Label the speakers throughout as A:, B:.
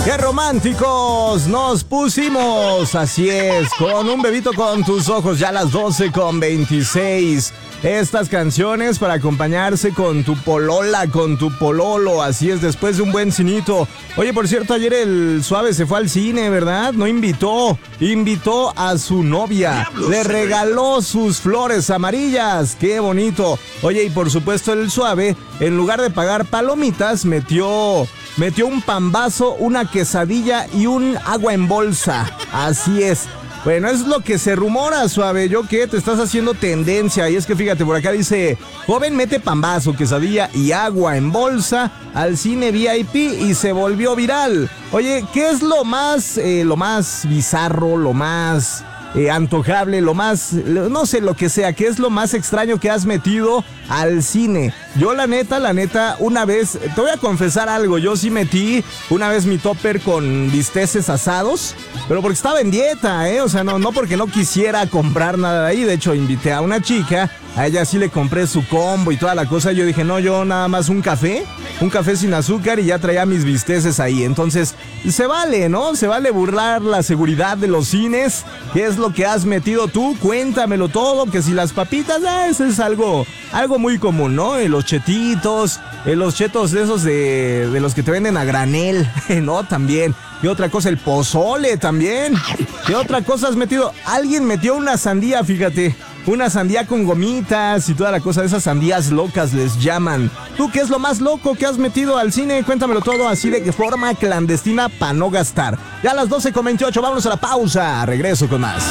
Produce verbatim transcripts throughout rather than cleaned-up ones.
A: ¡Qué románticos nos pusimos! Así es, con Un bebito con tus ojos, ya a las doce con veintiséis. Estas canciones para acompañarse con tu polola, con tu pololo, así es, después de un buen cinito. Oye, por cierto, ayer el Suave se fue al cine, ¿verdad? No invitó, invitó a su novia, le regaló sus flores amarillas, qué bonito. Oye, y por supuesto el Suave, en lugar de pagar palomitas, metió... Metió un pambazo, una quesadilla y un agua en bolsa. Así es. Bueno, es lo que se rumora, Suave. Yo que te estás haciendo tendencia. Y es que fíjate, por acá dice: joven mete pambazo, quesadilla y agua en bolsa al cine V I P y se volvió viral. Oye, ¿qué es lo más, eh, lo más bizarro, lo más... Eh, antojable, lo más, no sé, lo que sea, ¿qué es lo más extraño que has metido al cine? Yo la neta, la neta, una vez, te voy a confesar algo, yo sí metí una vez mi topper con bisteces asados, pero porque estaba en dieta, ¿eh? O sea, no, no porque no quisiera comprar nada de ahí, de hecho invité a una chica, a ella sí le compré su combo y toda la cosa, yo dije, no, yo nada más un café, un café sin azúcar y ya traía mis bisteces ahí, entonces, se vale, ¿no? Se vale burlar la seguridad de los cines. ¿Qué es lo que has metido tú? Cuéntamelo todo, que si las papitas, ah, eso es algo, algo muy común, ¿no? Eh, los chetitos, eh, los chetos de esos de, de los que te venden a granel, ¿no? También. ¿Qué otra cosa? El pozole también. ¿Qué otra cosa has metido? Alguien metió una sandía, fíjate. Una sandía con gomitas y toda la cosa de esas sandías locas les llaman. ¿Tú qué es lo más loco que has metido al cine? Cuéntamelo todo así de forma clandestina para no gastar. Ya a las doce con veintiocho, vámonos a la pausa. Regreso con más.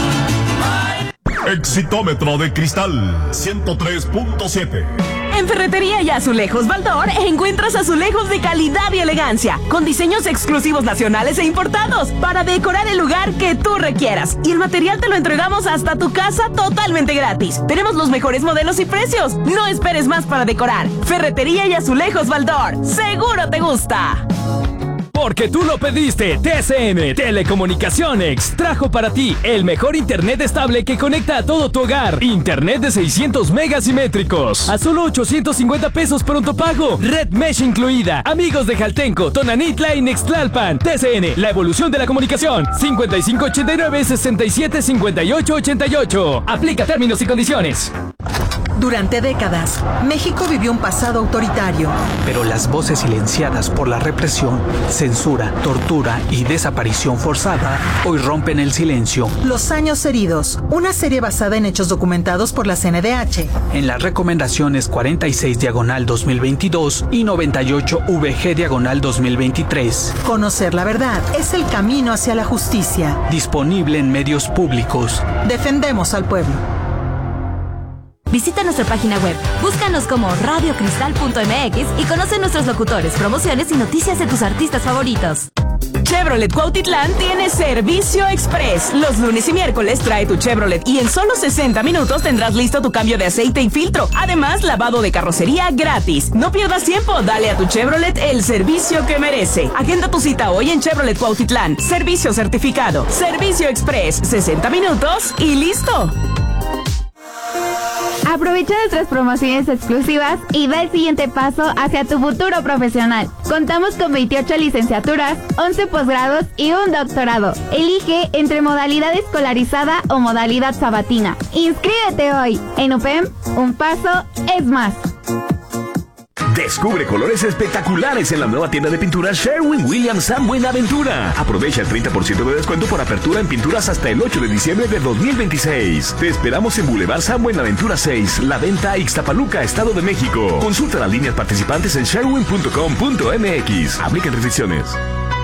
B: Exitómetro de Cristal ciento tres punto siete.
C: En Ferretería y Azulejos Baldor encuentras azulejos de calidad y elegancia, con diseños exclusivos nacionales e importados, para decorar el lugar que tú requieras. Y el material te lo entregamos hasta tu casa totalmente gratis. Tenemos los mejores modelos y precios. No esperes más para decorar. Ferretería y Azulejos Baldor. ¡Seguro te gusta!
D: Porque tú lo pediste, T C N Telecomunicaciones trajo para ti el mejor internet estable que conecta a todo tu hogar. Internet de seiscientos megas simétricos a solo ochocientos cincuenta pesos pronto pago. Red Mesh incluida. Amigos de Jaltenco, Tonanitla y Nextlalpan. T C N, la evolución de la comunicación. cincuenta y cinco ochenta y nueve, sesenta y siete cincuenta y ocho ochenta y ocho. Aplica términos y condiciones.
E: Durante décadas, México vivió un pasado autoritario.
F: Pero las voces silenciadas por la represión, censura, tortura y desaparición forzada hoy rompen el silencio.
E: Los años heridos, una serie basada en hechos documentados por la C N D H.
F: En las recomendaciones cuarenta y seis diagonal dos mil veintidós y noventa y ocho V G diagonal dos mil veintitrés.
E: Conocer la verdad es el camino hacia la justicia.
F: Disponible en medios públicos.
E: Defendemos al pueblo.
G: Visita nuestra página web, búscanos como radio cristal punto m x y conoce nuestros locutores, promociones y noticias de tus artistas favoritos.
C: Chevrolet Cuautitlán tiene servicio express. Los lunes y miércoles trae tu Chevrolet y en solo sesenta minutos tendrás listo tu cambio de aceite y filtro. Además, lavado de carrocería gratis. No pierdas tiempo, dale a tu Chevrolet el servicio que merece. Agenda tu cita hoy en Chevrolet Cuautitlán. Servicio certificado. Servicio express. sesenta minutos y listo.
H: Aprovecha nuestras promociones exclusivas y da el siguiente paso hacia tu futuro profesional. Contamos con veintiocho licenciaturas, once posgrados y un doctorado. Elige entre modalidad escolarizada o modalidad sabatina. Inscríbete hoy. En U P E M, un paso es más.
I: Descubre colores espectaculares en la nueva tienda de pinturas Sherwin Williams San Buenaventura. Aprovecha el treinta por ciento de descuento por apertura en pinturas hasta el ocho de diciembre de dos mil veintiséis. Te esperamos en Boulevard San Buenaventura seis, La Venta, Ixtapaluca, Estado de México. Consulta las líneas participantes en sherwin punto com punto m x. Aplican restricciones.